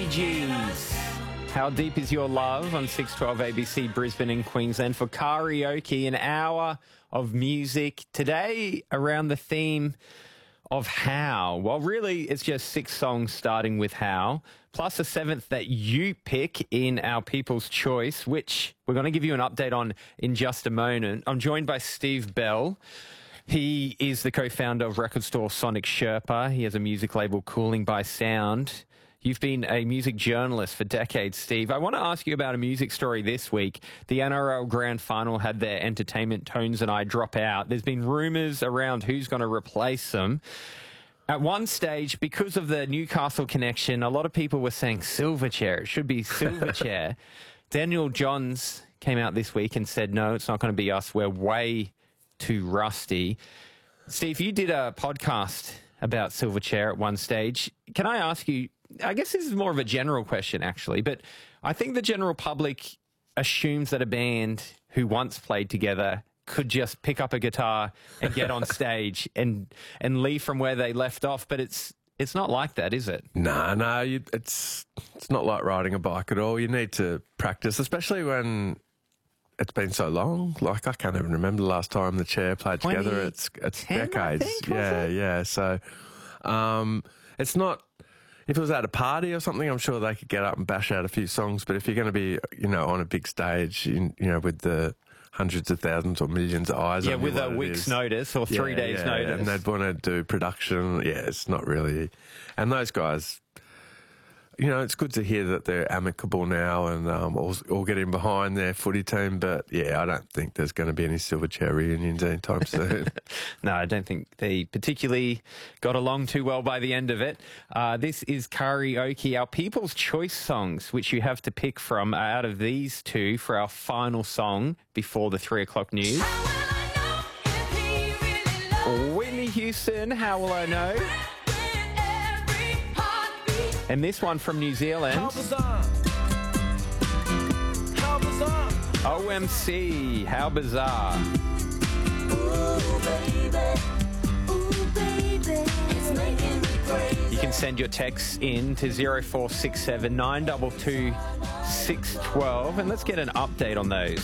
Gees. How Deep Is Your Love on 612 ABC Brisbane and Queensland for karaoke, an hour of music. Today around the theme of how. Well, really, it's just 6 songs starting with how, plus a 7th that you pick in our People's Choice, which we're going to give you an update on in just a moment. I'm joined by Steve Bell. He is the co-founder of record store Sonic Sherpa. He has a music label, Cooling by Sound. You've been a music journalist for decades, Steve. I want to ask you about a music story this week. The NRL Grand Final had their entertainment Tones and I drop out. There's been rumours around who's going to replace them. At one stage, because of the Newcastle connection, a lot of people were saying Silverchair. It should be Silverchair. Daniel Johns came out this week and said, no, it's not going to be us. We're way too rusty. Steve, you did a podcast about Silverchair at one stage. Can I ask you, I guess this is more of a general question, actually, but I think the general public assumes that a band who once played together could just pick up a guitar and get on stage and leave from where they left off, but it's not like that, is it? No, it's not like riding a bike at all. You need to practice, especially when it's been so long. Like, I can't even remember the last time the Chair played together. It's decades. Yeah. So it's not. If it was at a party or something, I'm sure they could get up and bash out a few songs. But if you're going to be, on a big stage, with the hundreds of thousands or millions of eyes on you, with a week's notice or 3 days' notice, and they'd want to do production, it's not really. And those guys, it's good to hear that they're amicable now and all getting behind their footy team. But, I don't think there's going to be any Silverchair reunions anytime soon. No, I don't think they particularly got along too well by the end of it. This is karaoke, our People's Choice songs, which you have to pick from out of these two for our final song before the 3 o'clock news. Whitney Houston, How Will I Know? And this one from New Zealand, OMC, How Bizarre. You can send your texts in to 0467 922 612 and let's get an update on those.